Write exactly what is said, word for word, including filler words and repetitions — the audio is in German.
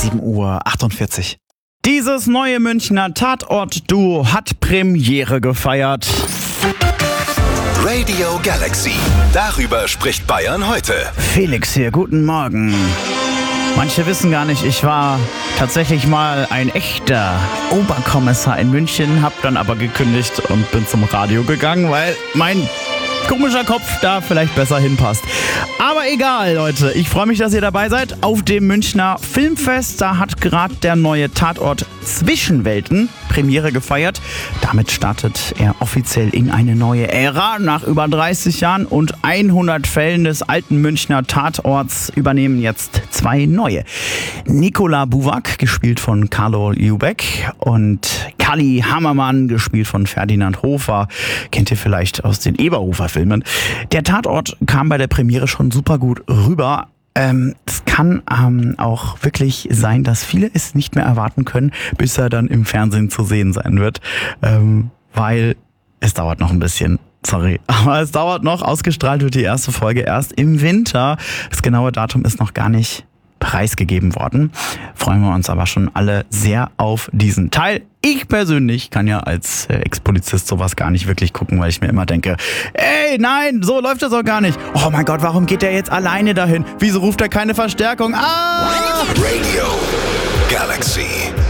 sieben Uhr achtundvierzig. Dieses neue Münchner Tatort-Duo hat Premiere gefeiert. Radio Galaxy. Darüber spricht Bayern heute. Felix hier, guten Morgen. Manche wissen gar nicht, ich war tatsächlich mal ein echter Oberkommissar in München, hab dann aber gekündigt und bin zum Radio gegangen, weil mein komischer Kopf da vielleicht besser hinpasst. Aber egal, Leute. Ich freue mich, dass ihr dabei seid auf dem Münchner Filmfest. Da hat gerade der neue Tatort Zwischenwelten Premiere gefeiert. Damit startet er offiziell in eine neue Ära. Nach über dreißig Jahren und hundert Fällen des alten Münchner Tatorts übernehmen jetzt zwei neue. Nicola Buwak, gespielt von Carlo Ljubeck, und Kalli Hammermann, gespielt von Ferdinand Hofer. Kennt ihr vielleicht aus den Eberhofer-Filmen. Der Tatort kam bei der Premiere schon super gut rüber. Ähm, es kann ähm, auch wirklich sein, dass viele es nicht mehr erwarten können, bis er dann im Fernsehen zu sehen sein wird. Ähm, weil es dauert noch ein bisschen. Sorry, aber es dauert noch. Ausgestrahlt wird die erste Folge erst im Winter. Das genaue Datum ist noch gar nicht preisgegeben worden. Freuen wir uns aber schon alle sehr auf diesen Teil. Ich persönlich kann ja als Ex-Polizist sowas gar nicht wirklich gucken, weil ich mir immer denke, ey, nein, so läuft das auch gar nicht. Oh mein Gott, warum geht der jetzt alleine dahin? Wieso ruft er keine Verstärkung? Ah! Radio Galaxy.